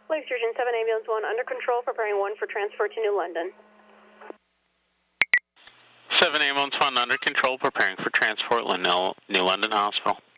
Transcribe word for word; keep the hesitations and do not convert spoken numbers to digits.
Police Surgeon seven Ambulance one under control, preparing one for transfer to New London. seven Ambulance one under control, preparing for transport to New London Hospital.